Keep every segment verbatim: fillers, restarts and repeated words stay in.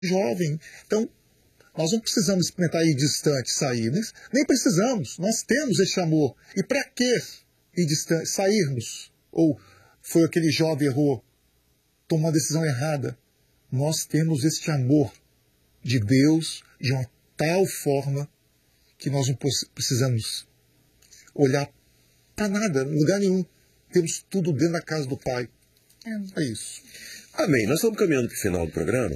jovem. Então, nós não precisamos experimentar ir distante, sair. Nem, nem precisamos. Nós temos esse amor. E para que ir distante, sairmos? Ou foi aquele jovem errou, tomou uma decisão errada. Nós temos este amor de Deus de uma tal forma que nós não precisamos olhar para nada, em lugar nenhum. Temos tudo dentro da casa do Pai. É isso. Amém. Nós estamos caminhando para o final do programa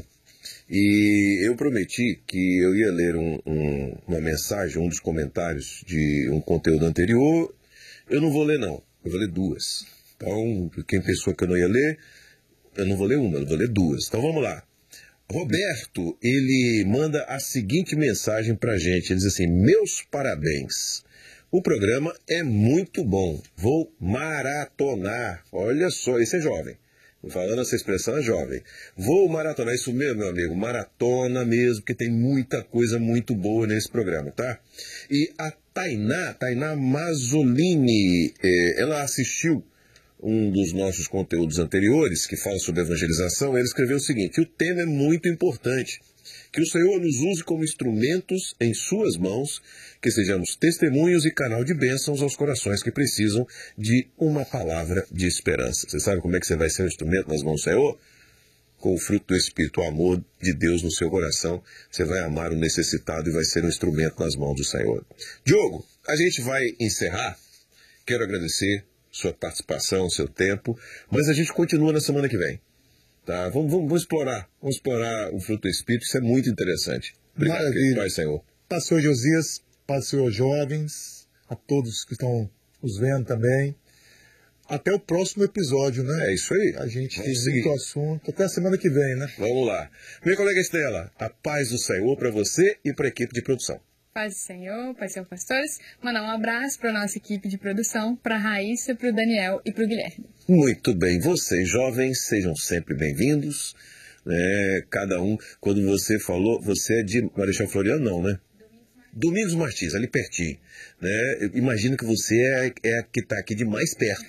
e eu prometi que eu ia ler um, um, uma mensagem, um dos comentários de um conteúdo anterior. Eu não vou ler, não. Eu vou ler duas. Então, quem pensou que eu não ia ler, eu não vou ler uma, eu vou ler duas. Então, vamos lá. Roberto, ele manda a seguinte mensagem para a gente. Ele diz assim: meus parabéns. O programa é muito bom. Vou maratonar. Olha só, esse é jovem. Falando essa expressão é jovem. Vou maratonar. Isso mesmo, meu amigo. Maratona mesmo, porque tem muita coisa muito boa nesse programa, tá? E a Tainá, Tainá Mazzolini, eh, ela assistiu um dos nossos conteúdos anteriores, que fala sobre evangelização. Ele escreveu o seguinte: o tema é muito importante. Que o Senhor nos use como instrumentos em suas mãos, que sejamos testemunhos e canal de bênçãos aos corações que precisam de uma palavra de esperança. Você sabe como é que você vai ser um instrumento nas mãos do Senhor? Com o fruto do Espírito, o amor de Deus no seu coração. Você vai amar o necessitado e vai ser um instrumento nas mãos do Senhor. Diogo, a gente vai encerrar. Quero agradecer sua participação, seu tempo, mas a gente continua na semana que vem. Tá, vamos, vamos, vamos explorar, vamos explorar o fruto do Espírito, isso é muito interessante. Obrigado, Maravilha. Pai, Senhor. Paz, Senhor Josias, paz, Senhor jovens, a todos que estão nos vendo também. Até o próximo episódio, né? É isso aí. A gente vamos tem seguir. muito assunto. Até a semana que vem, né? Vamos lá. Minha colega Estela, a paz do Senhor para você e para a equipe de produção. Paz do Senhor, paz do Senhor, pastores. Mandar um abraço para a nossa equipe de produção, para a Raíssa, para o Daniel e para o Guilherme. Muito bem. Vocês, jovens, sejam sempre bem-vindos. Né? Cada um, quando você falou, você é de Marechal Floriano, não, né? Domingos Martins, ali pertinho. Né? Eu imagino que você é, é a que está aqui de mais perto.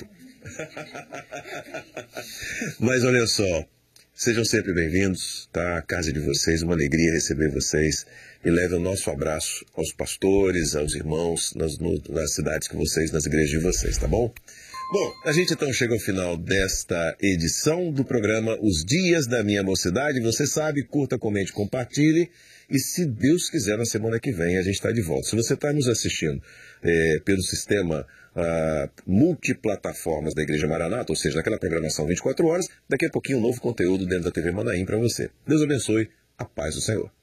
Mas olha só, sejam sempre bem-vindos, tá? A casa de vocês, uma alegria receber vocês. E leve o nosso abraço aos pastores, aos irmãos, nas, no, nas cidades que vocês, nas igrejas de vocês, tá bom? Bom, a gente então chega ao final desta edição do programa Os Dias da Minha Mocidade. Você sabe, curta, comente, compartilhe. E se Deus quiser, na semana que vem a gente está de volta. Se você está nos assistindo é, pelo sistema ah, multiplataformas da Igreja Maranata, ou seja, naquela programação vinte e quatro horas, daqui a pouquinho um novo conteúdo dentro da T V Manaim para você. Deus abençoe, a paz do Senhor.